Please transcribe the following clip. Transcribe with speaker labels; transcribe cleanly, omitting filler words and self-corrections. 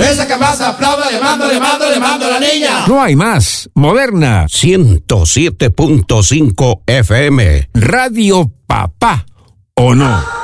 Speaker 1: Esa que más aplauda, le mando a la niña.
Speaker 2: No hay más. Moderna 107.5 FM. Radio Papá, ¿o no?